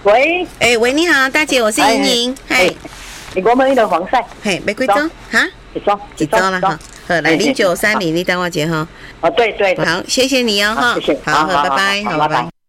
喂， 喂，你好，大姐，我是莹莹，嘿， 我们的黄晒， 嘿，没几张哈，一张了哈，好，来0930，你等我姐哈， 哦，对， 好，谢谢你哦哈， 谢谢， 好，拜拜，好，拜拜。